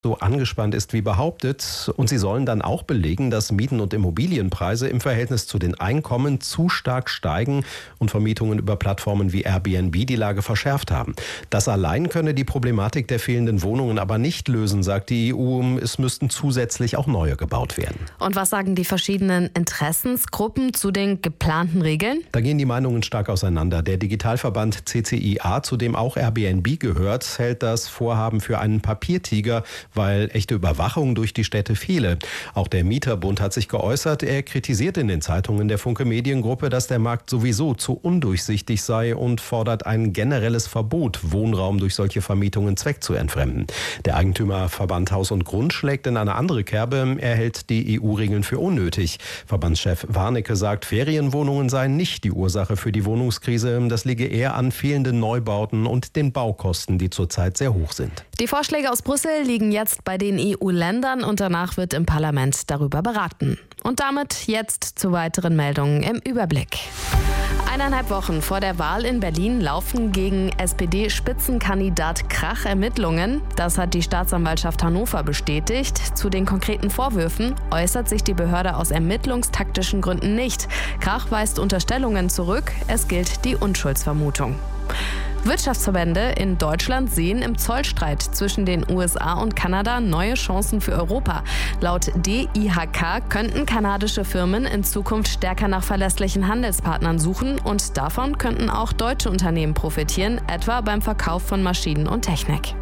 so angespannt ist wie behauptet. Und sie sollen dann auch belegen, dass Mieten- und Immobilienpreise im Verhältnis zu den Einkommen zu stark steigen und Vermietungen über Plattformen wie Airbnb die Lage verschärft haben. Das allein könne die Problematik der fehlenden Wohnungen aber nicht lösen, sagt die EU. Es müssten zusätzlich auch neue gebaut werden. Und was sagen die verschiedenen Interessensgruppen zu den geplanten Regeln? Da gehen die Meinungen stark auseinander. Der Digitalverband CCIA, zu dem auch Airbnb gehört, hält das Vorhaben für einen Papiertiger, weil echte Überwachung durch die Städte fehle. Auch der Mieterbund hat sich geäußert. Er kritisiert in den Zeitungen der Funke Mediengruppe, dass der Markt sowieso zu undurchsichtig sei und fordert ein generelles Verbot, Wohnraum durch solche Vermietungen zweckzuentfremden. Der Eigentümerverband Haus und Grund schlägt in eine andere Kerbe. Er hält die EU-Regeln für unnötig. Verbandschef Warnecke sagt, Ferienwohnungen seien nicht die Ursache für die Wohnungskrise. Das liege eher an fehlenden Neubauten und den Baukosten, die zurzeit sehr hoch sind. Die Vorschläge aus Brüssel liegen jetzt bei den EU-Ländern und danach wird im Parlament darüber beraten. Und damit jetzt zu weiteren Meldungen im Überblick. 1,5 Wochen vor der Wahl in Berlin laufen gegen SPD-Spitzenkandidat Krach Ermittlungen. Das hat die Staatsanwaltschaft Hannover bestätigt. Zu den konkreten Vorwürfen äußert sich die Behörde aus ermittlungstaktischen Gründen nicht. Krach weist Unterstellungen zurück. Es gilt die Unschuldsvermutung. Wirtschaftsverbände in Deutschland sehen im Zollstreit zwischen den USA und Kanada neue Chancen für Europa. Laut DIHK könnten kanadische Firmen in Zukunft stärker nach verlässlichen Handelspartnern suchen und davon könnten auch deutsche Unternehmen profitieren, etwa beim Verkauf von Maschinen und Technik.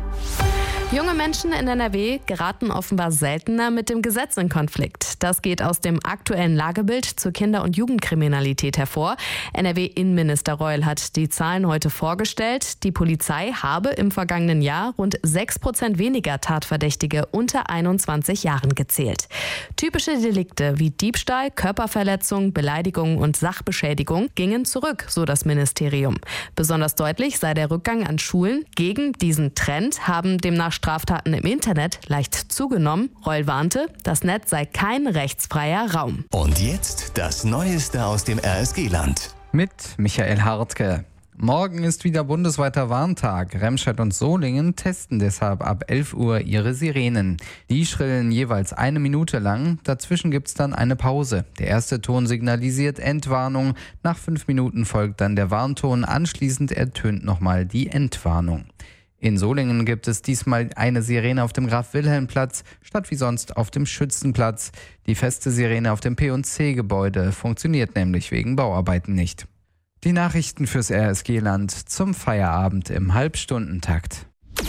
Junge Menschen in NRW geraten offenbar seltener mit dem Gesetz in Konflikt. Das geht aus dem aktuellen Lagebild zur Kinder- und Jugendkriminalität hervor. NRW-Innenminister Reul hat die Zahlen heute vorgestellt. Die Polizei habe im vergangenen Jahr rund 6% weniger Tatverdächtige unter 21 Jahren gezählt. Typische Delikte wie Diebstahl, Körperverletzung, Beleidigung und Sachbeschädigung gingen zurück, so das Ministerium. Besonders deutlich sei der Rückgang an Schulen. Gegen diesen Trend haben demnach Straftaten im Internet leicht zugenommen. Reul warnte, das Netz sei kein rechtsfreier Raum. Und jetzt das Neueste aus dem RSG-Land. Mit Michael Hartke. Morgen ist wieder bundesweiter Warntag. Remscheid und Solingen testen deshalb ab 11 Uhr ihre Sirenen. Die schrillen jeweils 1 Minute lang. Dazwischen gibt's dann eine Pause. Der erste Ton signalisiert Entwarnung. Nach 5 Minuten folgt dann der Warnton. Anschließend ertönt nochmal die Entwarnung. In Solingen gibt es diesmal eine Sirene auf dem Graf-Wilhelm-Platz, statt wie sonst auf dem Schützenplatz. Die feste Sirene auf dem P&C-Gebäude funktioniert nämlich wegen Bauarbeiten nicht. Die Nachrichten fürs RSG-Land zum Feierabend im Halbstundentakt.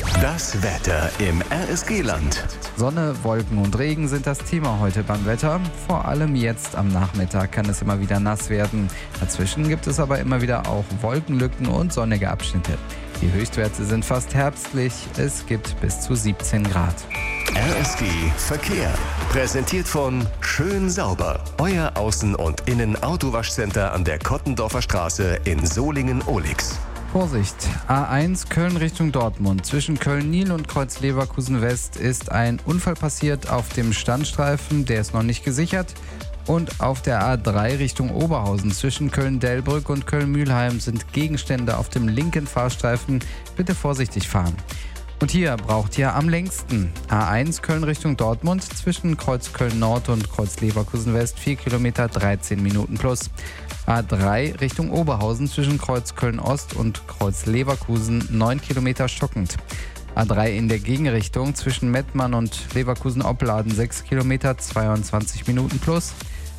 Das Wetter im RSG-Land. Sonne, Wolken und Regen sind das Thema heute beim Wetter. Vor allem jetzt am Nachmittag kann es immer wieder nass werden. Dazwischen gibt es aber immer wieder auch Wolkenlücken und sonnige Abschnitte. Die Höchstwerte sind fast herbstlich. Es gibt bis zu 17 Grad. RSG Verkehr. Präsentiert von Schön Sauber. Euer Außen- und Innen-Autowaschcenter an der Kottendorfer Straße in Solingen-Ohlix. Vorsicht! A1 Köln Richtung Dortmund. Zwischen Köln-Nil und Kreuz Leverkusen West ist ein Unfall passiert auf dem Standstreifen. Der ist noch nicht gesichert. Und auf der A3 Richtung Oberhausen zwischen Köln-Delbrück und Köln-Mülheim sind Gegenstände auf dem linken Fahrstreifen. Bitte vorsichtig fahren. Und hier braucht ihr am längsten. A1 Köln Richtung Dortmund zwischen Kreuz Köln-Nord und Kreuz Leverkusen West 4 Kilometer 13 Minuten plus. A3 Richtung Oberhausen zwischen Kreuz Köln-Ost und Kreuz Leverkusen 9 Kilometer stockend. A3 in der Gegenrichtung zwischen Mettmann und Leverkusen-Opladen 6 Kilometer 22 Minuten plus.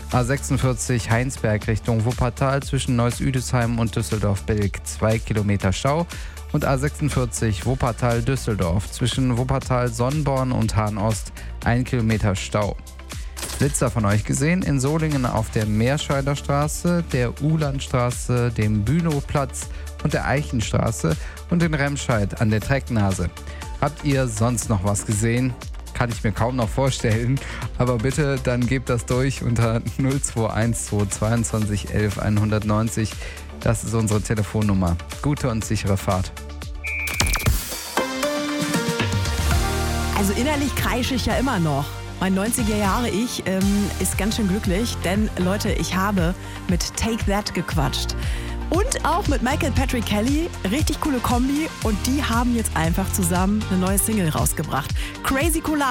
A46 Heinsberg Richtung Wuppertal zwischen Neuss-Üdesheim und Düsseldorf-Bilk 2 Kilometer Stau. Und A46 Wuppertal-Düsseldorf zwischen Wuppertal-Sonnborn und Hahn-Ost 1 Kilometer Stau. Blitzer von euch gesehen in Solingen auf der Meerscheider Straße, der Uhlandstraße, dem Bülowplatz und der Eichenstraße und in Remscheid an der Trecknase. Habt ihr sonst noch was gesehen? Kann ich mir kaum noch vorstellen, aber bitte dann gebt das durch unter 0212 22 11 190. Das ist unsere Telefonnummer. Gute und sichere Fahrt. Also innerlich kreische ich ja immer noch. Mein 90er-Jahre-Ich ist ganz schön glücklich, denn Leute, ich habe mit Take That gequatscht. Und auch mit Michael Patrick Kelly, richtig coole Kombi. Und die haben jetzt einfach zusammen eine neue Single rausgebracht. Crazy Collabo.